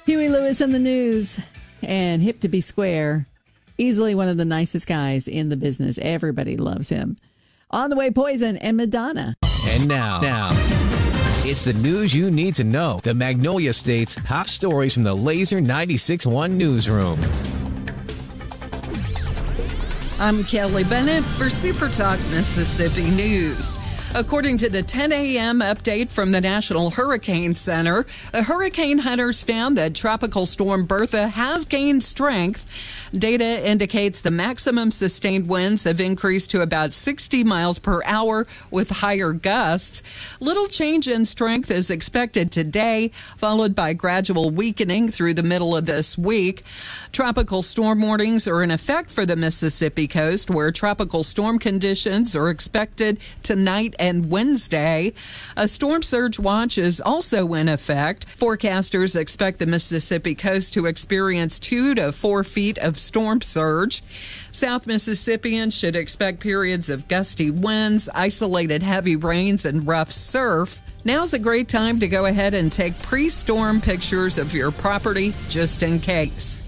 Huey Lewis in the news, and hip to be square. Easily one of the nicest guys in the business. Everybody loves him. On the way, Poison and Madonna. And now, it's the news you need to know. The Magnolia State's top stories from the Laser 96.1 newsroom. I'm Kelly Bennett for Super Talk Mississippi News. According to the 10 a.m. update from the National Hurricane Center, hurricane hunters found that Tropical Storm Bertha has gained strength. Data indicates the maximum sustained winds have increased to about 60 miles per hour with higher gusts. Little change in strength is expected today, followed by gradual weakening through the middle of this week. Tropical storm warnings are in effect for the Mississippi coast, where tropical storm conditions are expected tonight and Wednesday. A storm surge watch is also in effect. Forecasters expect the Mississippi coast to experience 2 to 4 feet of storm surge. South Mississippians should expect periods of gusty winds, isolated heavy rains, and rough surf. Now's a great time to go ahead and take pre-storm pictures of your property just in case.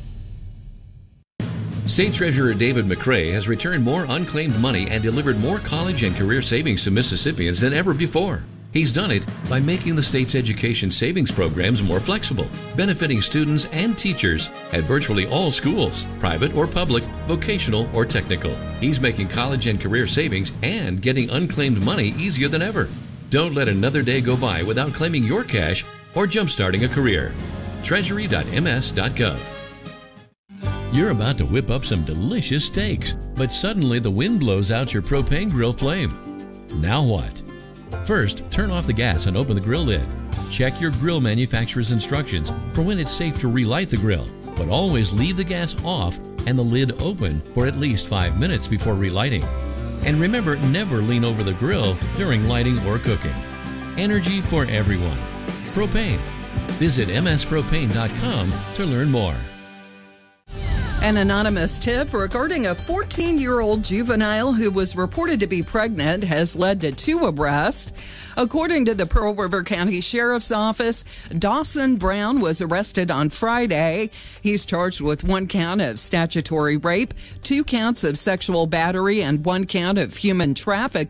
State Treasurer David McRae has returned more unclaimed money and delivered more college and career savings to Mississippians than ever before. He's done it by making the state's education savings programs more flexible, benefiting students and teachers at virtually all schools, private or public, vocational or technical. He's making college and career savings and getting unclaimed money easier than ever. Don't let another day go by without claiming your cash or jumpstarting a career. Treasury.ms.gov. You're about to whip up some delicious steaks, but suddenly the wind blows out your propane grill flame. Now what? First, turn off the gas and open the grill lid. Check your grill manufacturer's instructions for when it's safe to relight the grill, but always leave the gas off and the lid open for at least 5 minutes before relighting. And remember, never lean over the grill during lighting or cooking. Energy for everyone. Propane. Visit mspropane.com to learn more. An anonymous tip regarding a 14-year-old juvenile who was reported to be pregnant has led to 2 arrests. According to the Pearl River County Sheriff's Office, Dawson Brown was arrested on Friday. He's charged with 1 count of statutory rape, 2 counts of sexual battery, and 1 count of human trafficking.